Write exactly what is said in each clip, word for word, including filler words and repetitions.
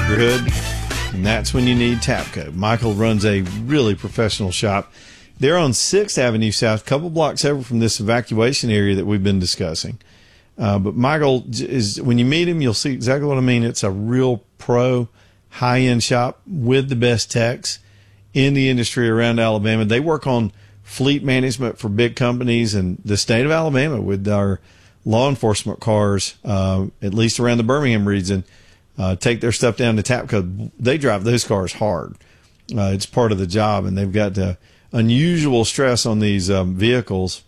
neighborhood, and that's when you need Tapco. Michael runs a really professional shop. They're on sixth Avenue South, a couple blocks over from this evacuation area that we've been discussing. Uh, but Michael is, when you meet him, you'll see exactly what I mean. It's a real pro, high-end shop with the best techs in the industry around Alabama. They work on fleet management for big companies in the state of Alabama with our law enforcement cars, uh, at least around the Birmingham region, uh, take their stuff down to Tapco. They drive those cars hard. Uh, it's part of the job, and they've got uh, unusual stress on these um, vehicles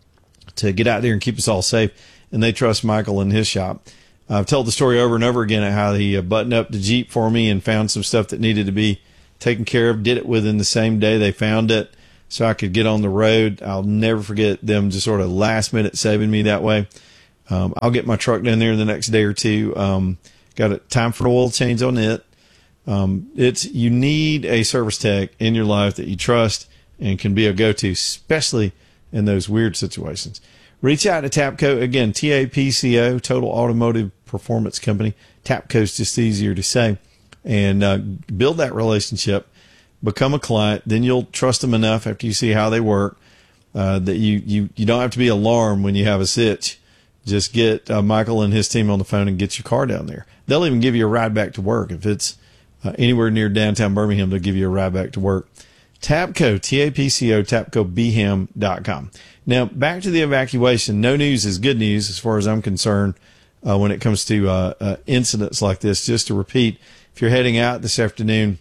to get out there and keep us all safe. And they trust Michael in his shop. I've told the story over and over again of how he uh, buttoned up the Jeep for me and found some stuff that needed to be taken care of, did it within the same day they found it so I could get on the road. I'll never forget them just sort of last minute saving me that way. Um, I'll get my truck down there in the next day or two. Um, got a time for an oil change on it. Um, it's, you need a service tech in your life that you trust and can be a go-to, especially in those weird situations. Reach out to Tapco. Again, T A P C O, Total Automotive Performance Company. Tapco's just easier to say. And uh, build that relationship. Become a client. Then you'll trust them enough after you see how they work uh, that you, you, you don't have to be alarmed when you have a sitch. Just get uh, Michael and his team on the phone and get your car down there. They'll even give you a ride back to work. If it's uh, anywhere near downtown Birmingham, they'll give you a ride back to work. Tapco, T A P C O, tapco b ham dot com. Now, back to the evacuation. No news is good news as far as I'm concerned uh, when it comes to uh, uh, incidents like this. Just to repeat, if you're heading out this afternoon,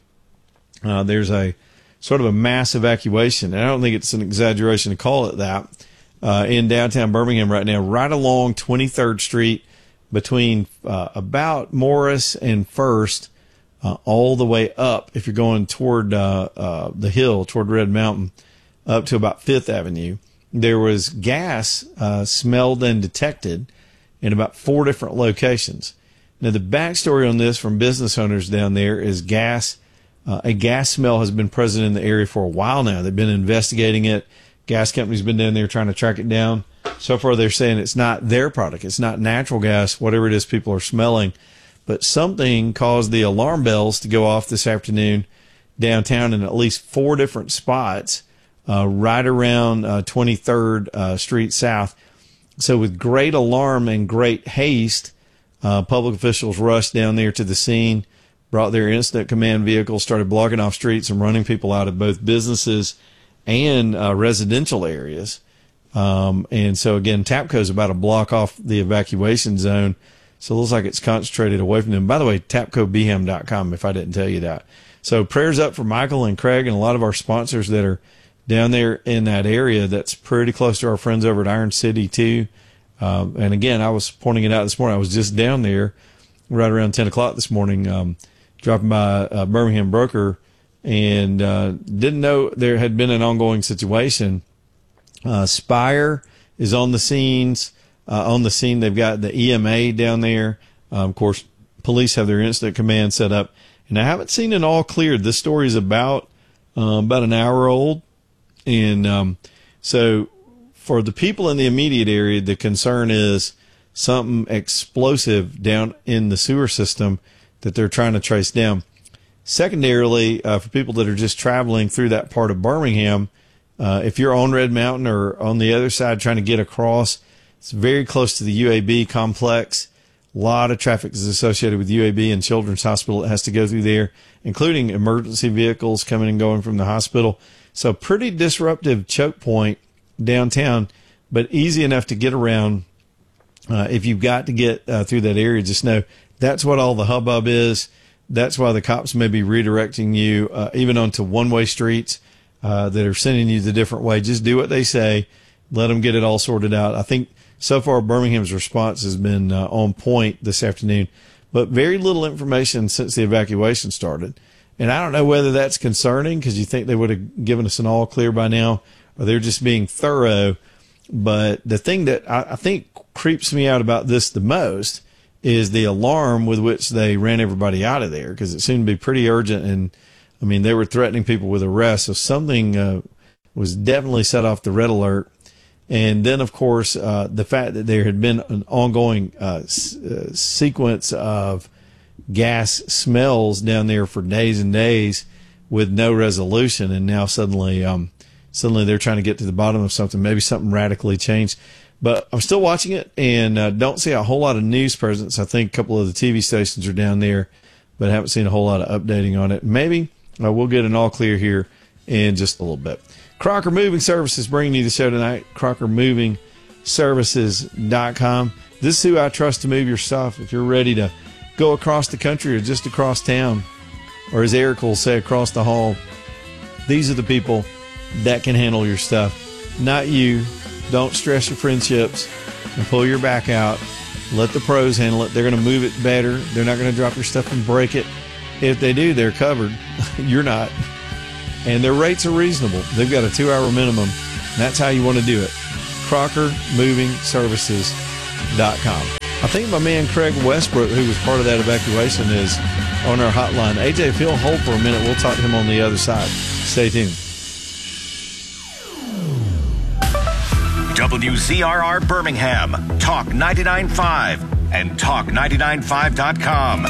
uh, there's a sort of a mass evacuation. And I don't think it's an exaggeration to call it that uh, in downtown Birmingham right now, right along twenty-third Street between uh, about Morris and First, uh, all the way up if you're going toward uh, uh, the hill, toward Red Mountain, up to about Fifth Avenue. There was gas uh, smelled and detected in about four different locations. Now, the backstory on this from business owners down there is gas. Uh, a gas smell has been present in the area for a while now. They've been investigating it. Gas companies been down there trying to track it down. So far, they're saying it's not their product. It's not natural gas, whatever it is people are smelling. But something caused the alarm bells to go off this afternoon downtown in at least four different spots. Uh, right around uh, twenty-third uh, Street South. So with great alarm and great haste, uh, public officials rushed down there to the scene, brought their incident command vehicles, started blocking off streets and running people out of both businesses and uh, residential areas. Um, and so, again, Tapco's about a block off the evacuation zone, so it looks like it's concentrated away from them. By the way, tapco b ham dot com, if I didn't tell you that. So prayers up for Michael and Craig and a lot of our sponsors that are down there in that area. That's pretty close to our friends over at Iron City too. Um, and again, I was pointing it out this morning. I was just down there right around ten o'clock this morning, um, dropping by a Birmingham broker and, uh, didn't know there had been an ongoing situation. Uh, Spire is on the scenes, uh, on the scene. They've got the E M A down there. Um, of course, police have their incident command set up, and I haven't seen it all cleared. This story is about, uh, about an hour old. And um, so for the people in the immediate area, the concern is something explosive down in the sewer system that they're trying to trace down. Secondarily, uh, for people that are just traveling through that part of Birmingham, uh, if you're on Red Mountain or on the other side trying to get across, it's very close to the U A B complex. A lot of traffic is associated with U A B and Children's Hospital that has to go through there, including emergency vehicles coming and going from the hospital. So pretty disruptive choke point downtown, but easy enough to get around. Uh, if you've got to get uh, through that area, just know that's what all the hubbub is. That's why the cops may be redirecting you, uh, even onto one-way streets uh, that are sending you the different way. Just do what they say. Let them get it all sorted out. I think so far Birmingham's response has been uh, on point this afternoon, but very little information since the evacuation started. And I don't know whether that's concerning because you think they would have given us an all clear by now, or they're just being thorough. But the thing that I, I think creeps me out about this the most is the alarm with which they ran everybody out of there, because it seemed to be pretty urgent. And I mean, they were threatening people with arrest. So something uh, was definitely set off the red alert. And then, of course, uh, the fact that there had been an ongoing uh, s- uh, sequence of gas smells down there for days and days with no resolution. And now suddenly, um, suddenly they're trying to get to the bottom of something. Maybe something radically changed. But I'm still watching it and uh, don't see a whole lot of news presence. I think a couple of the T V stations are down there, but I haven't seen a whole lot of updating on it. Maybe uh, we'll get an all clear here in just a little bit. Crocker Moving Services bringing you the show tonight. Crocker Moving Services dot com. This is who I trust to move your stuff. If you're ready to go across the country or just across town, or as Eric will say, across the hall, these are the people that can handle your stuff. Not you. Don't stress your friendships and pull your back out. Let the pros handle it. They're going to move it better. They're not going to drop your stuff and break it. If they do, they're covered. You're not. And their rates are reasonable. They've got a two-hour minimum. That's how you want to do it. Crocker Moving Services dot com. I think my man Craig Westbrook, who was part of that evacuation, is on our hotline. A J, if he'll hold for a minute, we'll talk to him on the other side. Stay tuned. W Z R R Birmingham, Talk ninety-nine point five, and Talk ninety-nine point five dot com.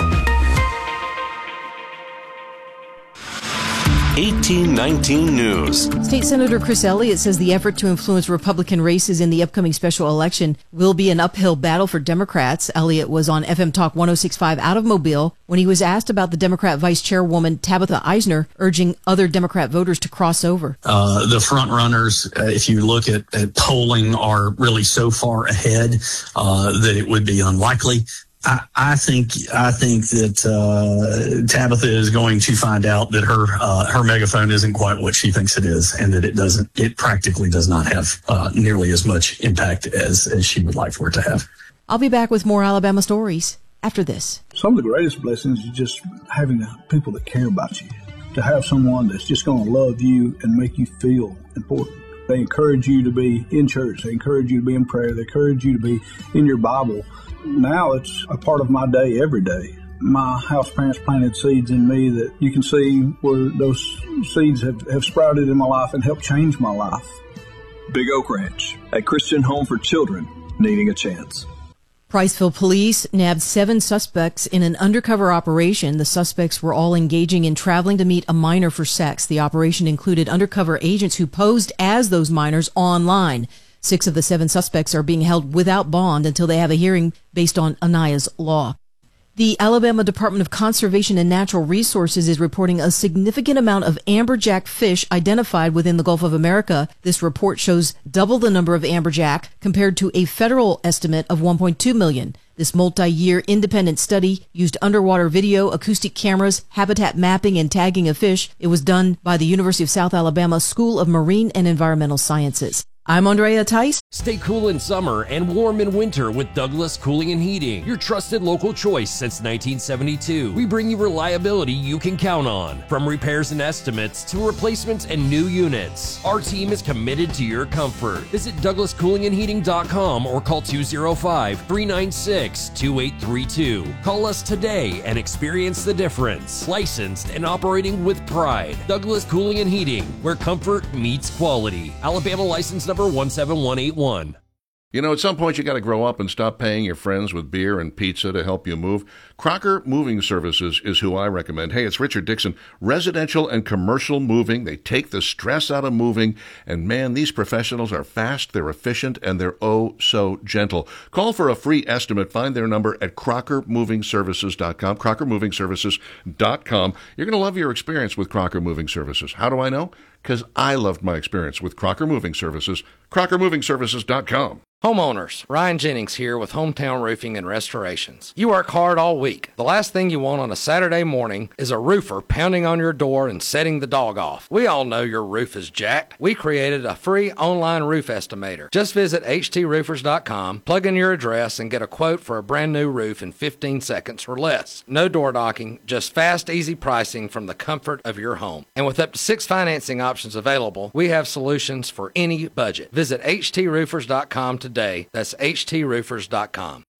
eighteen nineteen News. State Senator Chris Elliott says the effort to influence Republican races in the upcoming special election will be an uphill battle for Democrats. Elliott was on F M Talk one oh six point five out of Mobile when he was asked about the Democrat Vice Chairwoman Tabitha Eisner urging other Democrat voters to cross over. Uh, the front runners, uh, if you look at, at polling, are really so far ahead uh, that it would be unlikely. I, I think I think that uh, Tabitha is going to find out that her uh, her megaphone isn't quite what she thinks it is, and that it doesn't it practically does not have uh, nearly as much impact as as she would like for it to have. I'll be back with more Alabama stories after this. Some of the greatest blessings is just having people that care about you, to have someone that's just going to love you and make you feel important. They encourage you to be in church. They encourage you to be in prayer. They encourage you to be in your Bible. Now it's a part of my day every day. My house parents planted seeds in me that you can see where those seeds have, have sprouted in my life and helped change my life. Big Oak Ranch, a Christian home for children needing a chance. Priceville police nabbed seven suspects in an undercover operation. The suspects were all engaging in traveling to meet a minor for sex. The operation included undercover agents who posed as those minors online. Six of the seven suspects are being held without bond until they have a hearing based on Anaya's law. The Alabama Department of Conservation and Natural Resources is reporting a significant amount of amberjack fish identified within the Gulf of America. This report shows double the number of amberjack compared to a federal estimate of one point two million. This multi-year independent study used underwater video, acoustic cameras, habitat mapping, and tagging of fish. It was done by the University of South Alabama School of Marine and Environmental Sciences. I'm Andrea Tice. Stay cool in summer and warm in winter with Douglas Cooling and Heating, your trusted local choice since nineteen seventy-two. We bring you reliability you can count on. From repairs and estimates to replacements and new units, our team is committed to your comfort. Visit Douglas Cooling and Heating dot com or call two oh five, three nine six, two eight three two. Call us today and experience the difference. Licensed and operating with pride. Douglas Cooling and Heating, where comfort meets quality. Alabama license number one seven one eight one. You know, at some point you got to grow up and stop paying your friends with beer and pizza to help you move. Crocker Moving Services is who I recommend. Hey, it's Richard Dixon. Residential and commercial moving. They take the stress out of moving. And man, these professionals are fast, they're efficient, and they're oh so gentle. Call for a free estimate. Find their number at Crocker Moving Services dot com. Crocker Moving Services dot com. You're going to love your experience with Crocker Moving Services. How do I know? Because I loved my experience with Crocker Moving Services. Crocker Moving Services dot com. Homeowners, Ryan Jennings here with Hometown Roofing and Restorations. You work hard all week. The last thing you want on a Saturday morning is a roofer pounding on your door and setting the dog off. We all know your roof is jacked. We created a free online roof estimator. Just visit H T roofers dot com, plug in your address, and get a quote for a brand new roof in fifteen seconds or less. No door knocking, just fast, easy pricing from the comfort of your home. And with up to six financing options available, we have solutions for any budget. Visit H T roofers dot com today. That's H T roofers dot com.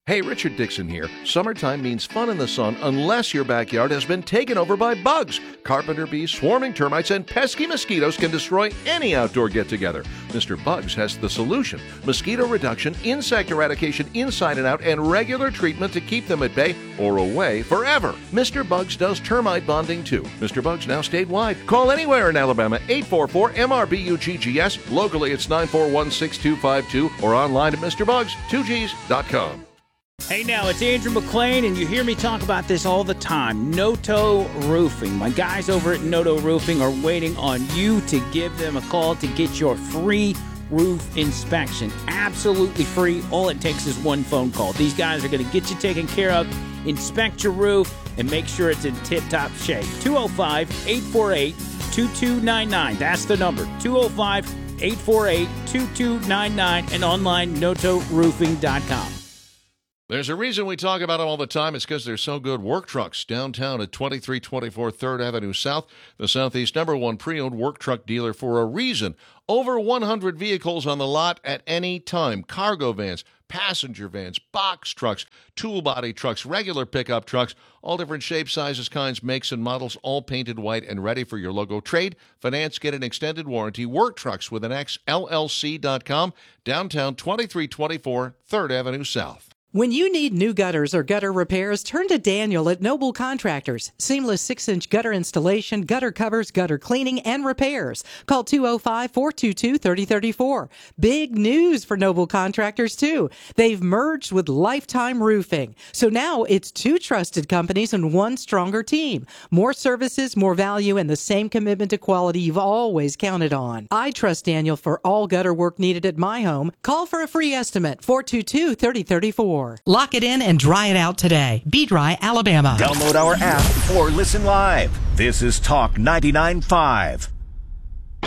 Hey, Richard Dixon here. Summertime means fun in the sun unless your backyard has been taken over by bugs. Carpenter bees, swarming termites, and pesky mosquitoes can destroy any outdoor get-together. Mister Bugs has the solution. Mosquito reduction, insect eradication inside and out, and regular treatment to keep them at bay or away forever. Mister Bugs does termite bonding too. Mister Bugs now statewide. Call anywhere in Alabama, eight four four M R B U G G S. Locally, it's nine four one, six two five two or online at Mister Bugs two Gs dot com. Hey now, it's Andrew McLean, and you hear me talk about this all the time. Noto Roofing. My guys over at Noto Roofing are waiting on you to give them a call to get your free roof inspection. Absolutely free. All it takes is one phone call. These guys are going to get you taken care of, inspect your roof, and make sure it's in tip-top shape. two oh five, eight four eight, two two nine nine. That's the number. two oh five, eight four eight, two two nine nine and online noto roofing dot com. There's a reason we talk about them all the time. It's because they're so good. Work Trucks, downtown at twenty-three twenty-four third Avenue South, the Southeast number one pre-owned work truck dealer for a reason. Over one hundred vehicles on the lot at any time. Cargo vans, passenger vans, box trucks, tool body trucks, regular pickup trucks, all different shapes, sizes, kinds, makes, and models, all painted white and ready for your logo. Trade, finance, get an extended warranty. Work Trucks with an X, L L C dot com, downtown twenty-three twenty-four third Avenue South. When you need new gutters or gutter repairs, turn to Daniel at Noble Contractors. Seamless six-inch gutter installation, gutter covers, gutter cleaning, and repairs. Call two oh five, four two two, three oh three four. Big news for Noble Contractors, too. They've merged with Lifetime Roofing. So now it's two trusted companies and one stronger team. More services, more value, and the same commitment to quality you've always counted on. I trust Daniel for all gutter work needed at my home. Call for a free estimate, four two two, three oh three four. Lock it in and dry it out today. Be Dry, Alabama. Download our app or listen live. This is Talk ninety-nine point five.